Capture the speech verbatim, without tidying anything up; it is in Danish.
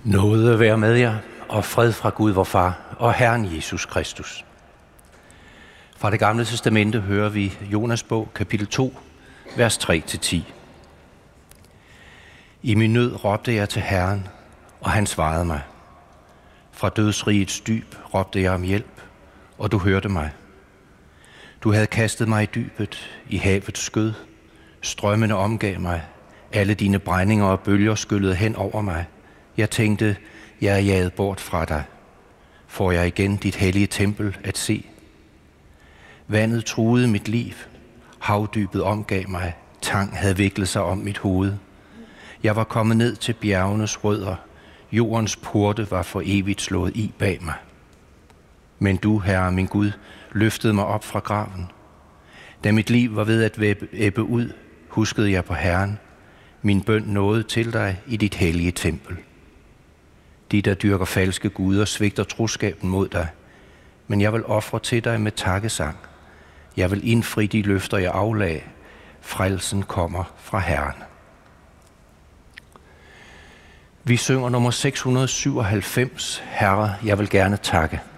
Nåde være med jer, og fred fra Gud vor Far og Herren Jesus Kristus. Fra det gamle testamente hører vi Jonas bog, kapitel to, vers tre til ti. I min nød råbte jeg til Herren, og han svarede mig. Fra dødsrigets dyb råbte jeg om hjælp, og du hørte mig. Du havde kastet mig i dybet, i havets skød. Strømmene omgav mig. Alle dine brændinger og bølger skyllede hen over mig. Jeg tænkte, jeg er jaget bort fra dig. Får jeg igen dit hellige tempel at se? Vandet truede mit liv. Havdybet omgav mig. Tang havde viklet sig om mit hoved. Jeg var kommet ned til bjergenes rødder. Jordens porte var for evigt slået i bag mig. Men du, Herre min Gud, løftede mig op fra graven. Da mit liv var ved at ebbe ud, huskede jeg på Herren. Min bøn nåede til dig i dit hellige tempel. De, der dyrker falske guder, svigter troskaben mod dig. Men jeg vil ofre til dig med takkesang. Jeg vil indfri de løfter, jeg aflagde. Frelsen kommer fra Herren. Vi synger nummer seks hundrede syvoghalvfems. Herre, jeg vil gerne takke.